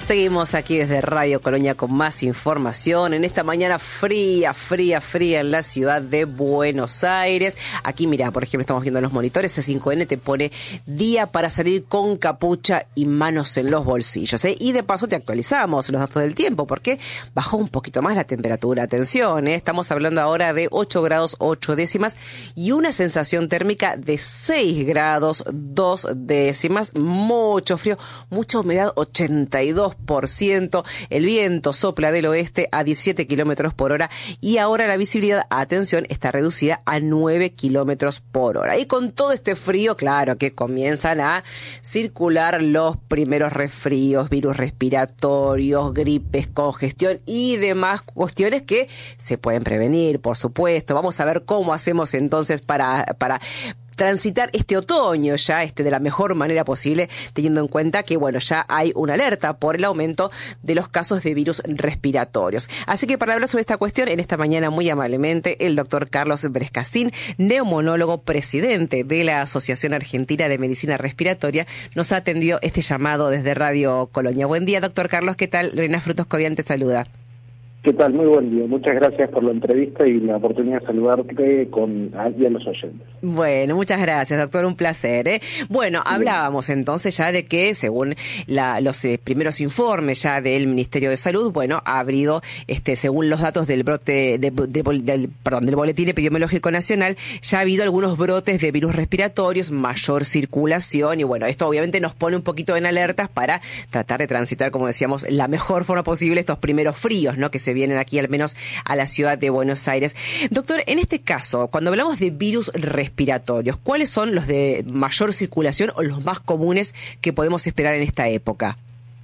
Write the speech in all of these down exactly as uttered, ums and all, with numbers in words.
Seguimos aquí desde Radio Colonia con más información en esta mañana fría, fría, fría en la ciudad de Buenos Aires. Aquí, mira, por ejemplo, estamos viendo en los monitores, C cinco N te pone día para salir con capucha y manos en los bolsillos, ¿eh? Y de paso te actualizamos los datos del tiempo porque bajó un poquito más la temperatura. Atención, ¿eh? Estamos hablando ahora de ocho grados ocho décimas y una sensación térmica de seis grados dos décimas. Mucho frío, mucha humedad, ochenta y dos por ciento, el viento sopla del oeste a diecisiete kilómetros por hora y ahora la visibilidad, atención, está reducida a nueve kilómetros por hora. Y con todo este frío, claro que comienzan a circular los primeros resfríos, virus respiratorios, gripes, congestión y demás cuestiones que se pueden prevenir, por supuesto. Vamos a ver cómo hacemos entonces para, para transitar este otoño ya este de la mejor manera posible, teniendo en cuenta que, bueno, ya hay una alerta por el aumento de los casos de virus respiratorios. Así que para hablar sobre esta cuestión, en esta mañana muy amablemente, el doctor Carlos Brescacín, neumonólogo, presidente de la Asociación Argentina de Medicina Respiratoria, nos ha atendido este llamado desde Radio Colonia. Buen día, doctor Carlos, ¿qué tal? Lorena Frutos Cobian te saluda. ¿Qué tal? Muy buen día. Muchas gracias por la entrevista y la oportunidad de saludarte con, y a los oyentes. Bueno, muchas gracias, doctor. Un placer, ¿eh? Bueno, Bien. Hablábamos entonces ya de que, según la, los eh, primeros informes ya del Ministerio de Salud, bueno, ha habido, este, según los datos del brote, de, de, de, del, perdón, del Boletín Epidemiológico Nacional, ya ha habido algunos brotes de virus respiratorios, mayor circulación y, bueno, esto obviamente nos pone un poquito en alertas para tratar de transitar, como decíamos, la mejor forma posible estos primeros fríos, ¿no?, que se vienen aquí al menos a la ciudad de Buenos Aires. Doctor, en este caso, cuando hablamos de virus respiratorios, ¿cuáles son los de mayor circulación o los más comunes que podemos esperar en esta época?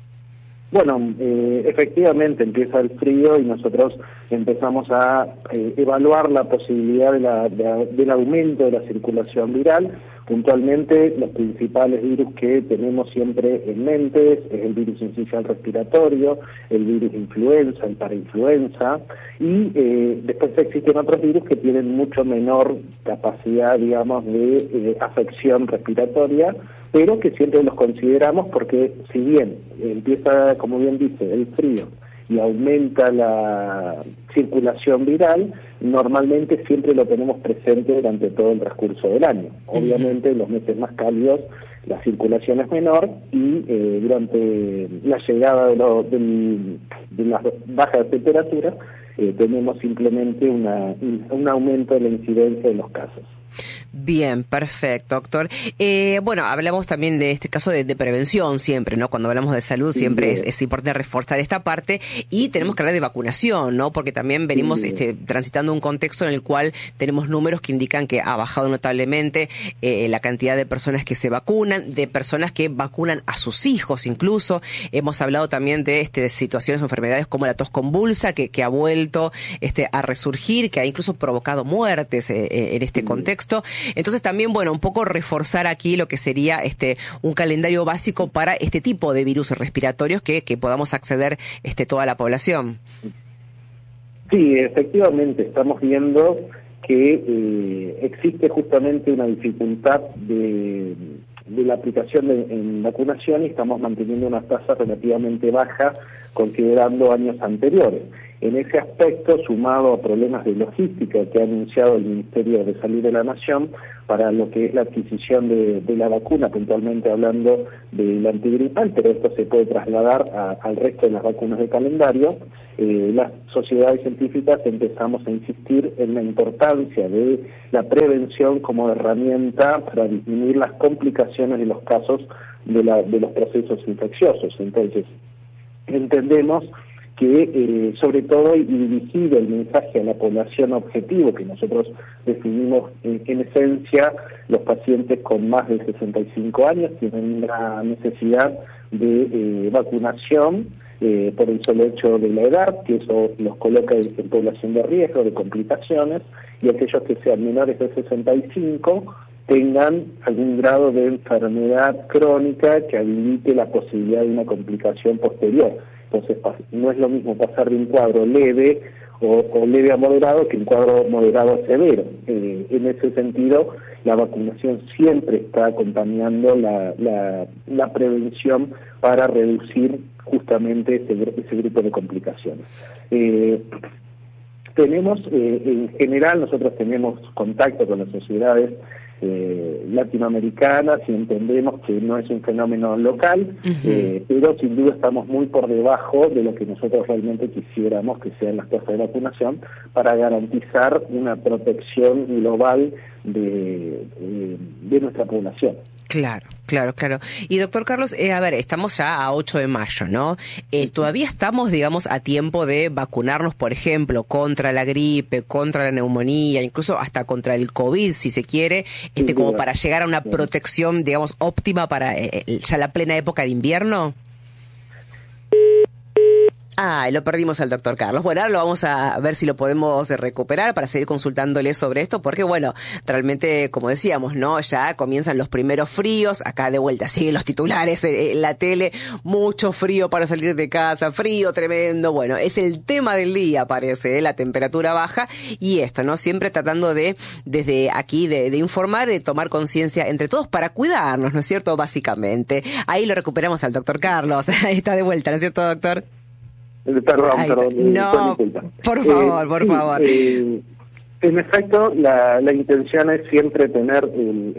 Bueno, eh, efectivamente empieza el frío y nosotros empezamos a eh, evaluar la posibilidad de la, de, del aumento de la circulación viral. Puntualmente, los principales virus que tenemos siempre en mente es el virus sincicial respiratorio, el virus influenza, el parainfluenza, y eh, después existen otros virus que tienen mucho menor capacidad, digamos, de eh, afección respiratoria, pero que siempre los consideramos porque si bien empieza, como bien dice, el frío y aumenta la circulación viral, normalmente siempre lo tenemos presente durante todo el transcurso del año. Obviamente en los meses más cálidos la circulación es menor y eh, durante la llegada de, lo, del, de las bajas temperaturas eh, tenemos simplemente una, un aumento de la incidencia de los casos. Bien, perfecto, doctor. Eh, bueno, hablamos también de este caso de, de prevención siempre, ¿no? Cuando hablamos de salud siempre sí, es, es importante reforzar esta parte y tenemos que hablar de vacunación, ¿no? Porque también venimos sí. este, transitando un contexto en el cual tenemos números que indican que ha bajado notablemente eh, la cantidad de personas que se vacunan, de personas que vacunan a sus hijos incluso. Hemos hablado también de, este, de situaciones o enfermedades como la tos convulsa que, que ha vuelto este, a resurgir, que ha incluso provocado muertes eh, eh, en este sí. contexto. Entonces también, bueno, un poco reforzar aquí lo que sería este un calendario básico para este tipo de virus respiratorios que, que podamos acceder este toda la población. Sí, efectivamente, estamos viendo que eh, existe justamente una dificultad de, de la aplicación de, en vacunación y estamos manteniendo una tasa relativamente baja considerando años anteriores. En ese aspecto, sumado a problemas de logística que ha anunciado el Ministerio de Salud de la Nación para lo que es la adquisición de, de la vacuna, puntualmente hablando del antigripal, pero esto se puede trasladar a, al resto de las vacunas de calendario, eh, las sociedades científicas empezamos a insistir en la importancia de la prevención como herramienta para disminuir las complicaciones de los casos de, la, de los procesos infecciosos. Entonces, entendemos que eh, sobre todo y dirigido el mensaje a la población objetivo que nosotros definimos en, en esencia los pacientes con más de sesenta y cinco años tienen una necesidad de eh, vacunación eh, por el solo hecho de la edad, que eso los coloca en, en población de riesgo, de complicaciones, y aquellos que sean menores de sesenta y cinco tengan algún grado de enfermedad crónica que habilite la posibilidad de una complicación posterior. Entonces no es lo mismo pasar de un cuadro leve o, o leve a moderado que un cuadro moderado a severo. Eh, en ese sentido, la vacunación siempre está acompañando la, la, la prevención para reducir justamente ese, ese grupo de complicaciones. Eh, tenemos, eh, en general, nosotros tenemos contacto con las sociedades eh, latinoamericanas y entendemos que no es un fenómeno local, uh-huh. eh, pero sin duda estamos muy por debajo de lo que nosotros realmente quisiéramos que sean las tasas de vacunación para garantizar una protección global de, de, de nuestra población. Claro, claro, claro. Y doctor Carlos, eh, a ver, estamos ya a ocho de mayo, ¿no? Eh, todavía estamos, digamos, a tiempo de vacunarnos, por ejemplo, contra la gripe, contra la neumonía, incluso hasta contra el COVID, si se quiere, este, como para llegar a una protección, digamos, óptima para eh, ya la plena época de invierno. Ah, lo perdimos al doctor Carlos. Bueno, ahora lo vamos a ver si lo podemos recuperar para seguir consultándole sobre esto, porque bueno, realmente, como decíamos, ¿no? Ya comienzan los primeros fríos, acá de vuelta siguen los titulares en la tele, mucho frío para salir de casa, frío tremendo, bueno, es el tema del día, parece, ¿eh? La temperatura baja y esto, ¿no? Siempre tratando de, desde aquí, de, de informar, de tomar conciencia entre todos para cuidarnos, ¿no es cierto? Básicamente. Ahí lo recuperamos al doctor Carlos, ahí está de vuelta, ¿no es cierto, doctor? Perdón, Ay, perdón. no, por favor, eh, por favor. Eh, en efecto, la, la intención es siempre tener el,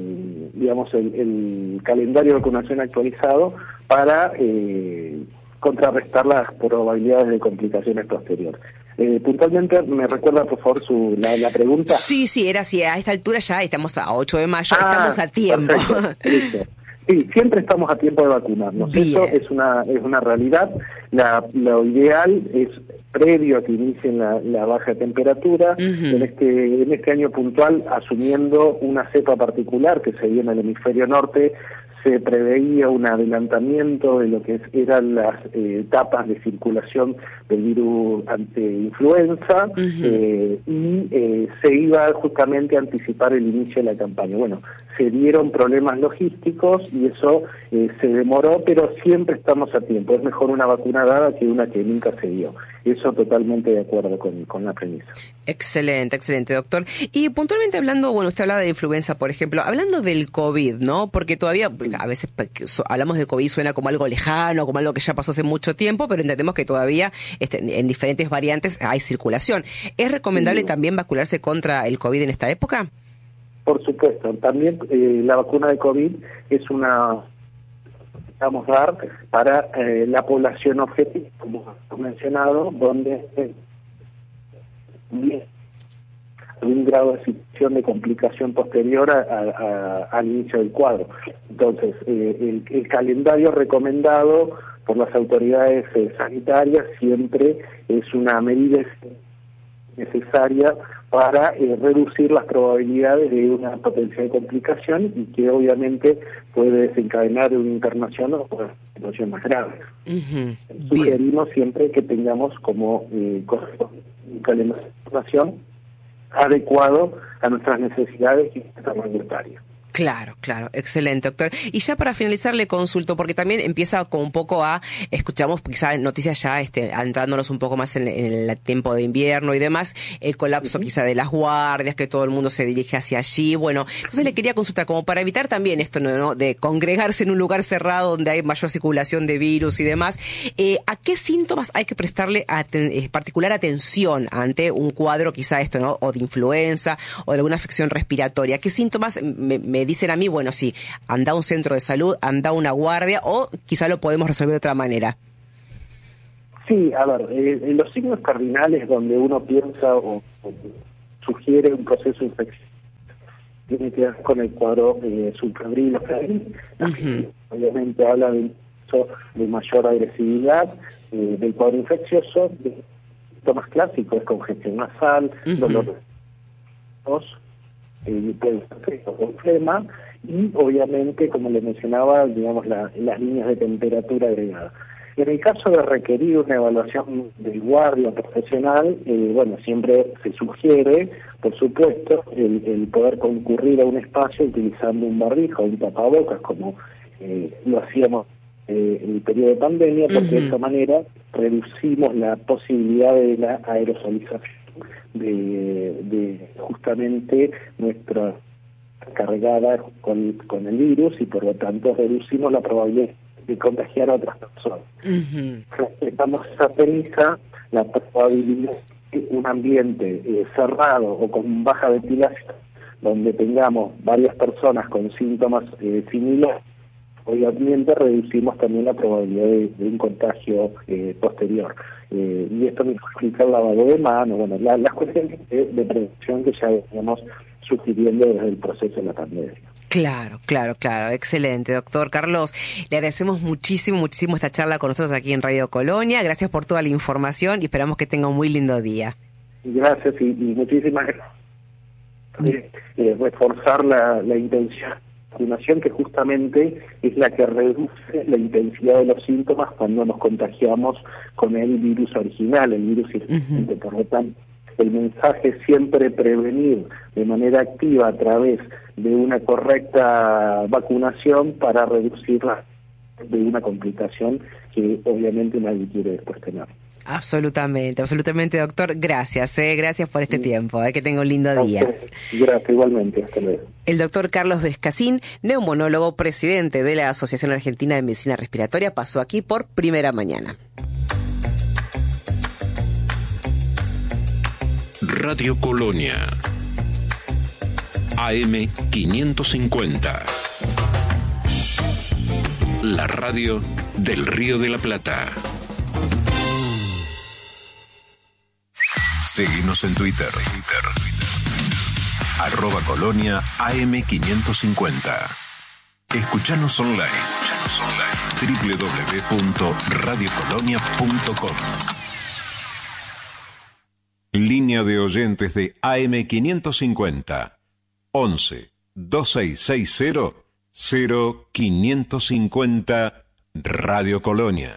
el digamos, el, el calendario de vacunación actualizado para eh, contrarrestar las probabilidades de complicaciones posteriores. Eh, puntualmente, ¿me recuerda, por favor, su, la, la pregunta? Sí, sí, era así. A esta altura ya estamos a ocho de mayo, ah, estamos a tiempo. Perfecto, sí, siempre estamos a tiempo de vacunarnos. Bien. Eso es una es una realidad. La, lo ideal es previo a que inicien la, la baja temperatura, uh-huh. en este en este año puntual, asumiendo una cepa particular que se dio en el hemisferio norte, se preveía un adelantamiento de lo que eran las eh, etapas de circulación del virus ante influenza, uh-huh. eh, y eh, se iba justamente a anticipar el inicio de la campaña. Bueno, se dieron problemas logísticos y eso eh, se demoró, pero siempre estamos a tiempo. Es mejor una vacuna dada que una que nunca se dio. Eso totalmente de acuerdo con, con la premisa. Excelente, excelente, doctor. Y puntualmente hablando, bueno, usted hablaba de influenza, por ejemplo, hablando del COVID, ¿no? Porque todavía a veces hablamos de COVID, suena como algo lejano, como algo que ya pasó hace mucho tiempo, pero entendemos que todavía este, en diferentes variantes hay circulación. ¿Es recomendable sí. también vacunarse contra el COVID en esta época? Por supuesto. También eh, la vacuna de COVID es una... vamos a dar para eh, la población objetivo, como hemos mencionado, donde eh, algún grado de situación de complicación posterior a, a, a, al inicio del cuadro. Entonces, eh, el, el calendario recomendado por las autoridades eh, sanitarias siempre es una medida necesaria para eh, reducir las probabilidades de una potencial complicación y que obviamente puede desencadenar una internación o una situación más grave. Uh-huh. Sugerimos Bien. siempre que tengamos como eh, un calendario de vacunación adecuado a nuestras necesidades y nuestra rango etario. Claro, claro, excelente, doctor. Y ya para finalizar le consulto, porque también empieza como un poco a, escuchamos quizá noticias ya este, entrándonos un poco más en, en el tiempo de invierno y demás, el colapso uh-huh. quizá de las guardias, que todo el mundo se dirige hacia allí. Bueno, entonces le quería consultar, como para evitar también esto, ¿no? ¿no? de congregarse en un lugar cerrado donde hay mayor circulación de virus y demás, eh, ¿a qué síntomas hay que prestarle aten- eh, particular atención ante un cuadro quizá esto, ¿no? O de influenza o de alguna afección respiratoria? ¿Qué síntomas me, me dicen a mí, bueno, sí, anda a un centro de salud, anda a una guardia, o quizá lo podemos resolver de otra manera? Sí, a ver, eh, en los signos cardinales donde uno piensa o, o sugiere un proceso infeccioso, tiene que ver con el cuadro eh, subfebril o febril. Uh-huh. Obviamente habla de un proceso de mayor agresividad eh, del cuadro infeccioso, de síntomas clásicos, congestión nasal, uh-huh. dolor de tos, Eh, puede ser con flema y obviamente, como le mencionaba, digamos la, las líneas de temperatura agregada. En el caso de requerir una evaluación del guardia profesional, eh, bueno, siempre se sugiere, por supuesto, el, el poder concurrir a un espacio utilizando un barbijo o un tapabocas, como eh, lo hacíamos eh, en el periodo de pandemia, porque uh-huh. de esta manera reducimos la posibilidad de la aerosolización de, de justamente nuestra cargada con, con el virus, y por lo tanto reducimos la probabilidad de contagiar a otras personas. Uh-huh. Respetamos esa premisa, la probabilidad de un ambiente eh, cerrado o con baja ventilación, donde tengamos varias personas con síntomas eh, similares, obviamente reducimos también la probabilidad de, de un contagio eh, posterior. Eh, y esto me explica el lavado de manos, bueno, la, las cuestiones de, de prevención que ya veníamos sugiriendo desde el proceso de la pandemia. Claro, claro, claro. Excelente, doctor Carlos. Le agradecemos muchísimo, muchísimo esta charla con nosotros aquí en Radio Colonia. Gracias por toda la información y esperamos que tenga un muy lindo día. Gracias y, y muchísimas gracias. Eh, eh, reforzar la, la intención de vacunación, que justamente es la que reduce la intensidad de los síntomas cuando nos contagiamos con el virus original, el virus existente. Uh-huh. Por lo tanto, el mensaje es siempre prevenir de manera activa a través de una correcta vacunación para reducirla de una complicación que obviamente nadie quiere después tener. Absolutamente, absolutamente, doctor. Gracias, eh, gracias por este sí. tiempo. Eh, que tenga un lindo día. Okay. Gracias, igualmente. Hasta luego. El doctor Carlos Bescasín, neumonólogo, presidente de la Asociación Argentina de Medicina Respiratoria, pasó aquí por Primera Mañana. Radio Colonia, A M quinientos cincuenta, la radio del Río de la Plata. Seguinos en Twitter, Twitter. arroba Colonia A M quinientos cincuenta. Escuchanos online, Escuchanos online. doble u doble u doble u punto radio colonia punto com. Línea de oyentes de A M quinientos cincuenta, once, veintiséis sesenta, cero quinientos cincuenta, Radio Colonia.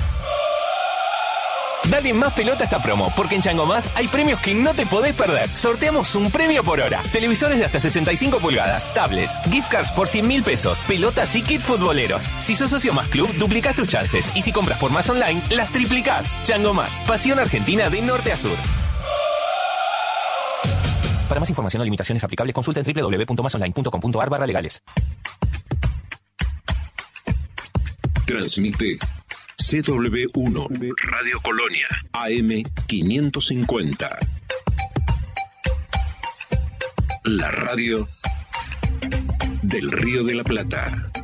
Dale más pelota a esta promo, porque en Chango Más hay premios que no te podés perder. Sorteamos un premio por hora. Televisores de hasta sesenta y cinco pulgadas, tablets, gift cards por cien mil pesos, pelotas y kits futboleros. Si sos socio Más Club, duplicás tus chances. Y si compras por Más Online, las triplicás. Chango Más, pasión argentina de norte a sur. Para más información o limitaciones aplicables, consulta en doble u doble u doble u punto más online punto com punto a r barra legales. Transmite C W uno, Radio Colonia, A M quinientos cincuenta. La radio del Río de la Plata.